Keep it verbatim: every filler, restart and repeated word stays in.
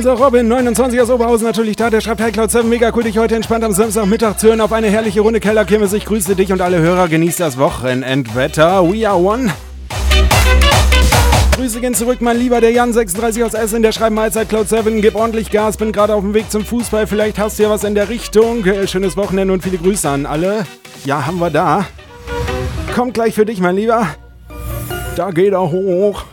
Unser Robin, neunundzwanzig aus Oberhausen, natürlich da. Der schreibt: Hi Cloud sieben, mega cool, dich heute entspannt am Samstagmittag zu hören auf eine herrliche Runde Kellerkirmes. Ich grüße dich und alle Hörer, genießt das Wochenendwetter. We are one. Grüße gehen zurück, mein Lieber, der Jan sechsunddreißig aus Essen, der schreibt: Mahlzeit Cloud sieben, gib ordentlich Gas, bin gerade auf dem Weg zum Fußball, vielleicht hast du ja was in der Richtung. Schönes Wochenende und viele Grüße an alle. Ja, haben wir da. Kommt gleich für dich, mein Lieber. Da geht er hoch.